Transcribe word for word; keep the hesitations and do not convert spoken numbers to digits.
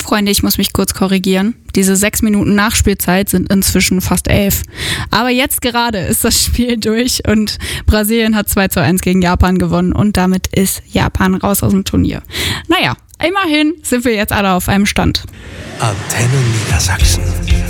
Freunde, ich muss mich kurz korrigieren. Diese sechs Minuten Nachspielzeit sind inzwischen fast elf. Aber jetzt gerade ist das Spiel durch und Brasilien hat zwei zu eins gegen Japan gewonnen und damit ist Japan raus aus dem Turnier. Naja, immerhin sind wir jetzt alle auf einem Stand. Antenne Niedersachsen.